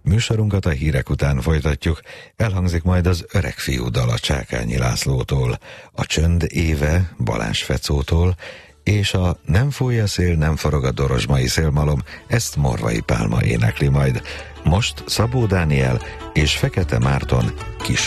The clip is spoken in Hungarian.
Műsorunkat a hírek után folytatjuk, elhangzik majd az Öreg fiú dal a Csákányi Lászlótól, a Csönd éve Balázs Fecótól, és a Nem fúj a szél, nem forog a dorozsmai szélmalom, ezt Morvai Pálma énekli majd. Most Szabó Dániel és Fekete Márton Kis